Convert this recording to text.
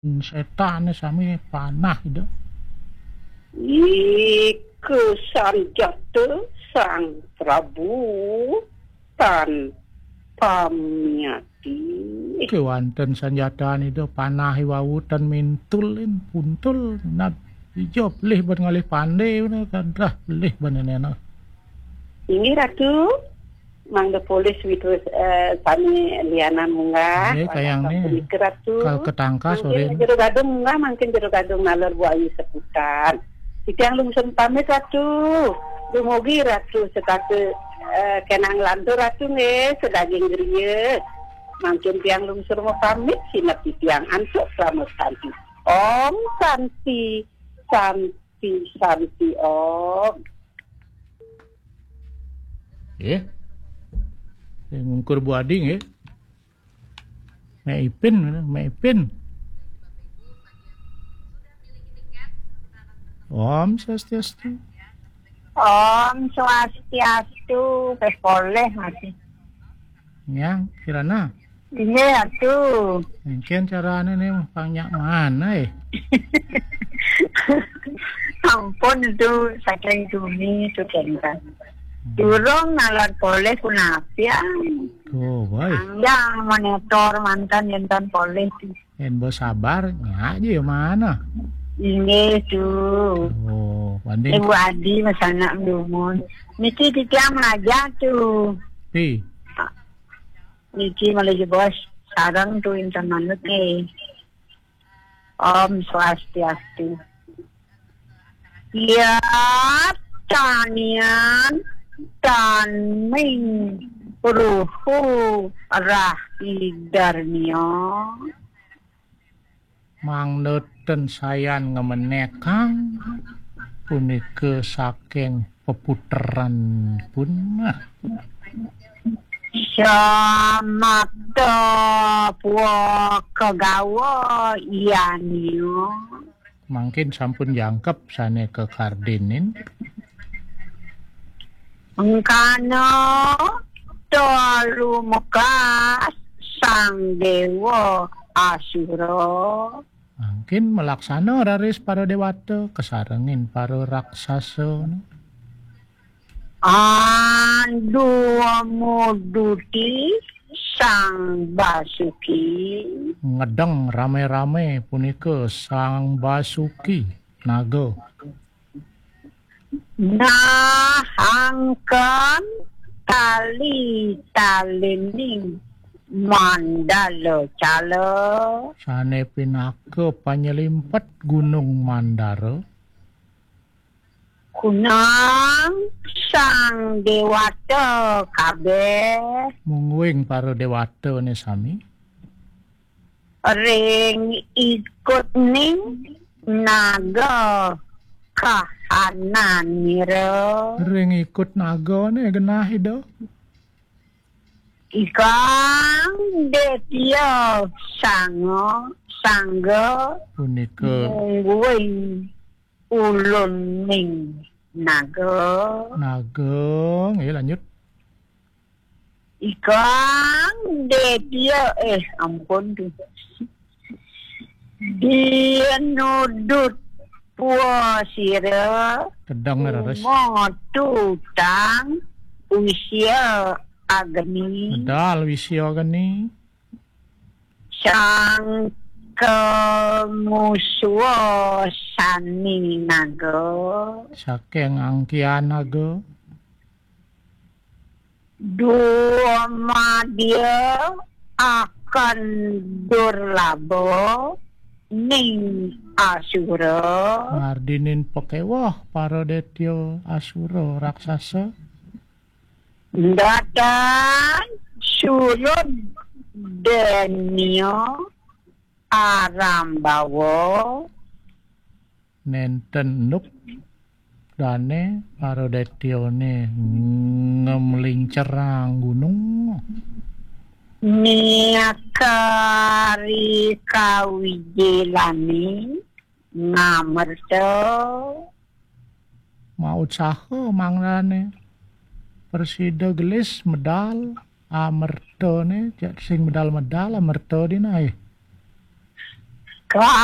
Setan sami panah itu. Ike sanjata sang Prabu tan pamiati. Kewanten sanjataan itu panah wawutan mintulin puntul nat ijo lih ban ngalih pandai kadah lih banenena. Ini Ratu Mangga polis witus sami liana munggah. Kayang ni Ratu. Kal ketangka sore. Jero gadung munggah mangkin jero gadung nalor bu ayu seputar. Sitiang lungsem pamit Ratu. Dumugi Ratu setake kenang lantur Ratu nge sedaging geriye. Mangkin tiang lungsur mau pamit sinep tiang antuk selamat santi. Om santi santi santi om. Ngungkur bu ading Maipin. Om Swastiastu. Om Swastiastu. Boleh masih. Yang kirana. Iya tuh. Mungkin caranya nih banyak mana Ampun itu saking dumi itu kan. Durung nalar boleh kunapia. Oh, baik. Yang monitor mantan yentan boleh. Yang sabar aja ya mana? Ini tuh. Oh, banding. Ibu Adi masana dumun. Niki tiang aja tuh. Niki malah bos. Sarang tuh intan manut nih. Om Swastiastu. Ya, tanian. Tanming ruhu rahidarnya Mangneten sayan ngemenekang punike saking peputeran pun samata puwa kegawa ianio mungkin sampun jangkep sane ke kardinin engkana tolu mekas sang dewa Asura mungkin melaksana raris para dewata kesarengin para raksasa andu muduti sang Basuki ngedeng rame-rame punika sang Basuki naga nahangkan tali talining mandala cala sane pinaka panyelimpet gunung Mandara kunang sang dewata kabeh mungwing para dewata ne sami ring ikut ning naga kahanan mira ring ikut naga ne genah ida ikang detia sangga punika mungguing ulun ning naga nggih lanjut ikang detia ampun tuh dia nudut puasira kedang rares tutang usia agni medal wisya geni sang kemusuh sani naga saking angkian naga dua dia akan durlabo ning Asura ngardinin pekewah para detya Asura raksasa datang surut denio arambawa nenten nuk dane para detyane ngemlincerang gunung niakari kawijelani ngamerto mau usaha mangrane persida gelis medal amerto ne sing medal amerto dinae Kak